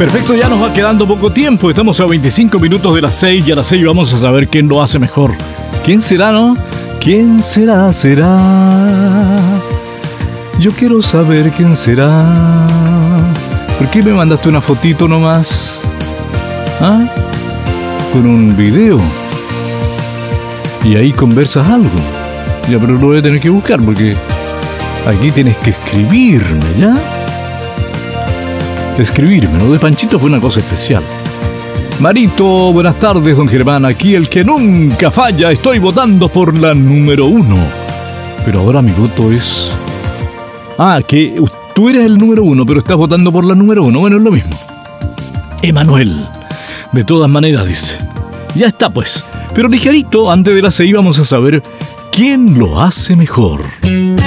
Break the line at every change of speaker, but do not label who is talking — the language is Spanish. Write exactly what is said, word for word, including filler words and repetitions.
Perfecto, ya nos va quedando poco tiempo. Estamos a veinticinco minutos de las seis y a las seis vamos a saber quién lo hace mejor. ¿Quién será, no? ¿Quién será, será? Yo quiero saber quién será. ¿Por qué me mandaste una fotito nomás? ¿Ah? Con un video. Y ahí conversas algo. Ya, pero lo voy a tener que buscar porque aquí tienes que escribirme, ¿ya? Escribirme, lo de Panchito fue una cosa especial. Marito, buenas tardes, don Germán. Aquí el que nunca falla. Estoy votando por la número uno. Pero ahora mi voto es... Ah, que tú eres el número uno, pero estás votando por la número uno. Bueno, es lo mismo. Emanuel. De todas maneras, dice. Ya está, pues. Pero ligerito, antes de las seis vamos a saber quién lo hace mejor.